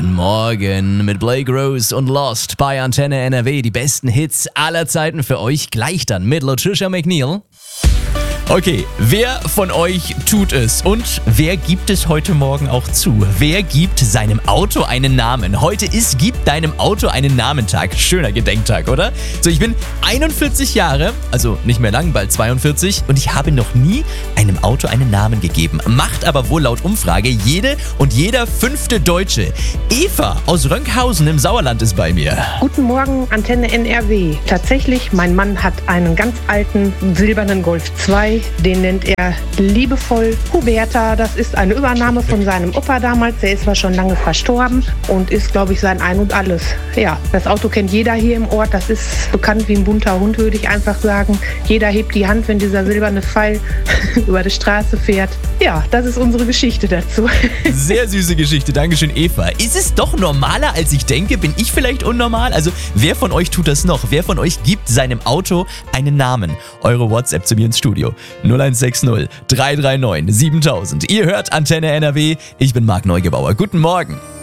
Guten Morgen mit Blake Rose und Lost bei Antenne NRW. Die besten Hits aller Zeiten für euch. Gleich dann mit Latricia McNeil. Okay, wer von euch tut es und wer gibt es heute Morgen auch zu? Wer gibt seinem Auto einen Namen? Heute ist Gib deinem Auto einen Namen-Tag. Schöner Gedenktag, oder? So, ich bin 41 Jahre, also nicht mehr lang, bald 42 und ich habe noch nie einem Auto einen Namen gegeben. Macht aber wohl laut Umfrage jede und jeder 5. Deutsche. Eva aus Rönkhausen im Sauerland ist bei mir. Guten Morgen, Antenne NRW. Tatsächlich, mein Mann hat einen ganz alten silbernen Golf 2. Den nennt er liebevoll Huberta. Das ist eine Übernahme von seinem Opa damals. Der ist zwar schon lange verstorben und ist, glaube ich, sein Ein und Alles. Ja, das Auto kennt jeder hier im Ort. Das ist bekannt wie ein bunter Hund, würde ich einfach sagen. Jeder hebt die Hand, wenn dieser silberne Pfeil über die Straße fährt. Ja, das ist unsere Geschichte dazu. Sehr süße Geschichte. Dankeschön, Eva. Ist es doch normaler, als ich denke? Bin ich vielleicht unnormal? Also, wer von euch tut das noch? Wer von euch gibt seinem Auto einen Namen? Eure WhatsApp zu mir ins Studio. 0160 339 7000. Ihr hört Antenne NRW. Ich bin Marc Neugebauer. Guten Morgen.